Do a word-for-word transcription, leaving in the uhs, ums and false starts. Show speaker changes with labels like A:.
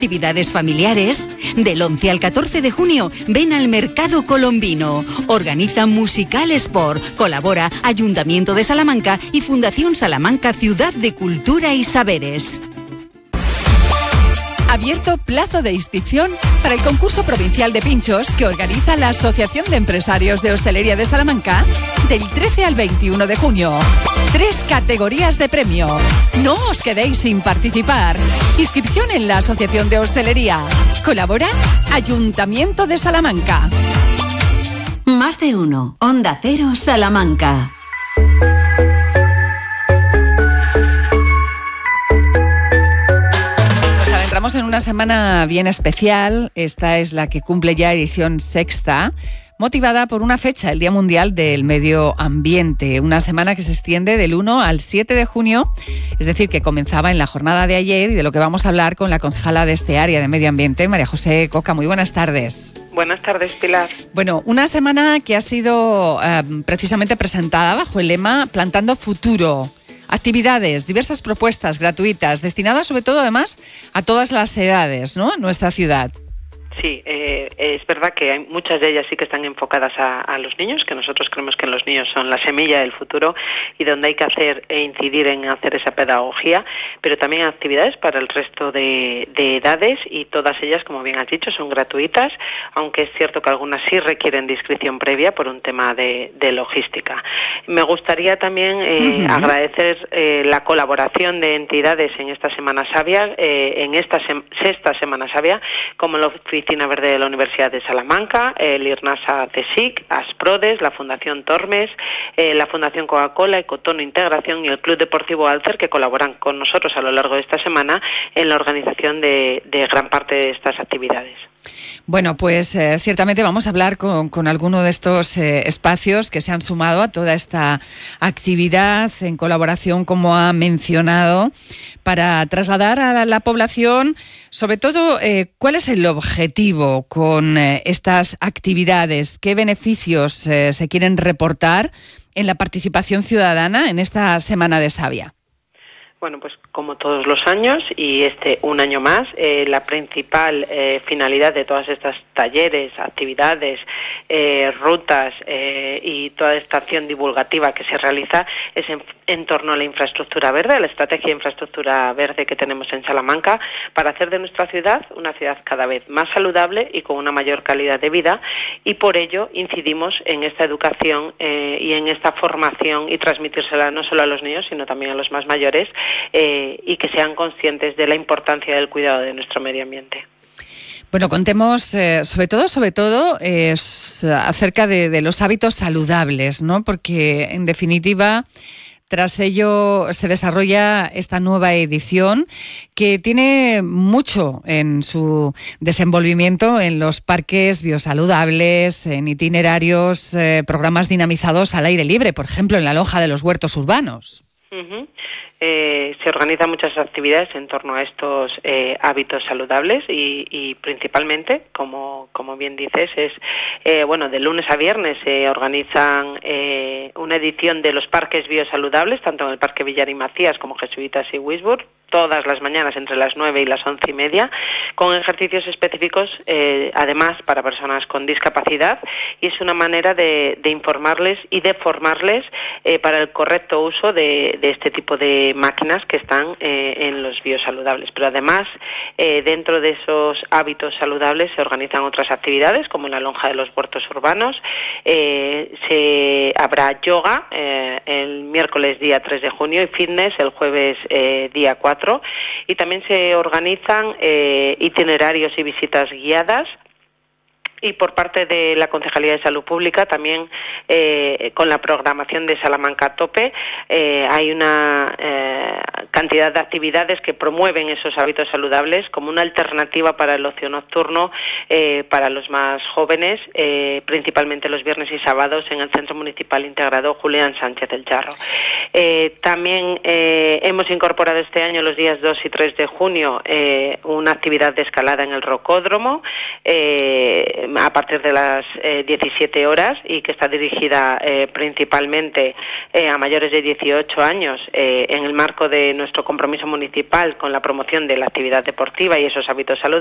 A: Actividades familiares. Del once al catorce de junio, ven al Mercado Colombino. Organiza Musical Sport. Colabora Ayuntamiento de Salamanca y Fundación Salamanca Ciudad de Cultura y Saberes.
B: Abierto plazo de inscripción para el concurso provincial de pinchos que organiza la Asociación de Empresarios de Hostelería de Salamanca del trece al veintiuno de junio. Tres categorías de premio. No os quedéis sin participar. Inscripción en la Asociación de Hostelería. Colabora Ayuntamiento de Salamanca.
A: Más de uno. Onda Cero Salamanca.
B: Entramos en una semana bien especial. Esta es la que cumple ya edición sexta, motivada por una fecha, el Día Mundial del Medio Ambiente. Una semana que se extiende del uno al siete de junio, es decir, que comenzaba en la jornada de ayer, y de lo que vamos a hablar con la concejala de este área de Medio Ambiente, María José Coca. Muy buenas tardes.
C: Buenas tardes, Pilar.
B: Bueno, una semana que ha sido eh, precisamente presentada bajo el lema Plantando Futuro. Actividades, diversas propuestas gratuitas, destinadas sobre todo además a todas las edades, ¿no?, en nuestra ciudad.
C: Sí, eh, es verdad que hay muchas de ellas sí que están enfocadas a, a los niños, que nosotros creemos que los niños son la semilla del futuro y donde hay que hacer e incidir en hacer esa pedagogía, pero también actividades para el resto de, de edades, y todas ellas, como bien has dicho, son gratuitas, aunque es cierto que algunas sí requieren de inscripción previa por un tema de, de logística. Me gustaría también eh, uh-huh. agradecer eh, la colaboración de entidades en esta Semana Sabia, eh, en esta sem- sexta Semana Sabia, como la Oficina Verde de la Universidad de Salamanca, el IRNASA CSIC, Asprodes, la Fundación Tormes, eh, la Fundación Coca-Cola, Ecotono Integración y el Club Deportivo Alcer, que colaboran con nosotros a lo largo de esta semana en la organización de, de gran parte de estas actividades.
B: Bueno, pues eh, ciertamente vamos a hablar con, con alguno de estos eh, espacios que se han sumado a toda esta actividad en colaboración, como ha mencionado, para trasladar a la, la población, sobre todo, eh, cuál es el objetivo con eh, estas actividades, qué beneficios eh, se quieren reportar en la participación ciudadana en esta Semana de Savia.
C: Bueno, pues como todos los años, y este un año más, eh, la principal eh, finalidad de todas estas talleres, actividades, eh, rutas eh, y toda esta acción divulgativa que se realiza es en, en torno a la infraestructura verde, a la estrategia de infraestructura verde que tenemos en Salamanca, para hacer de nuestra ciudad una ciudad cada vez más saludable y con una mayor calidad de vida, y por ello incidimos en esta educación eh, y en esta formación y transmitírsela no solo a los niños, sino también a los más mayores, Eh, y que sean conscientes de la importancia del cuidado de nuestro medio ambiente.
B: Bueno, contemos eh, sobre todo, sobre todo eh, acerca de, de los hábitos saludables, ¿no? Porque en definitiva, tras ello se desarrolla esta nueva edición que tiene mucho en su desenvolvimiento en los parques biosaludables, en itinerarios, eh, programas dinamizados al aire libre, por ejemplo, en la lonja de los huertos urbanos.
C: Uh-huh. Eh, se organizan muchas actividades en torno a estos eh, hábitos saludables y, y principalmente, como, como bien dices, es eh, bueno, de lunes a viernes se organizan eh, una edición de los parques biosaludables, tanto en el Parque Villar y Macías como Jesuitas y Wisburg, todas las mañanas entre las nueve y las once y media, con ejercicios específicos, eh, además para personas con discapacidad, y es una manera de, de informarles y de formarles eh, para el correcto uso de, de este tipo de máquinas que están eh, en los biosaludables. Pero además, eh, dentro de esos hábitos saludables se organizan otras actividades, como en la lonja de los huertos urbanos. Eh, se habrá yoga eh, el miércoles día tres de junio y fitness el jueves eh, día cuatro. Y también se organizan eh, itinerarios y visitas guiadas. Y por parte de la Concejalía de Salud Pública, también eh, con la programación de Salamanca a Tope, eh, hay una eh, cantidad de actividades que promueven esos hábitos saludables como una alternativa para el ocio nocturno eh, para los más jóvenes, eh, principalmente los viernes y sábados en el Centro Municipal Integrado Julián Sánchez del Charro. Eh, también eh, hemos incorporado este año, los días dos y tres de junio, eh, una actividad de escalada en el Rocódromo, eh, a partir de las eh, diecisiete horas y que está dirigida eh, principalmente eh, a mayores de dieciocho años eh, en el marco de nuestro compromiso municipal con la promoción de la actividad deportiva y esos hábitos saludables.